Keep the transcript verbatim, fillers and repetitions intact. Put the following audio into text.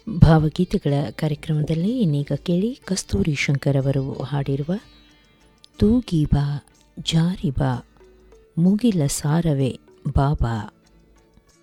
ಭಾವಗೀತೆಗಳ ಕಾರ್ಯಕ್ರಮದಲ್ಲಿ ಇನ್ನೀಗ ಕೇಳಿ ಕಸ್ತೂರಿ ಶಂಕರ್ ಅವರು ಹಾಡಿರುವ ತೂಗಿ ಬಾ ಜಾರಿ ಬಾ ಮುಗಿಲ ಸಾರವೇ ಬಾಬಾ.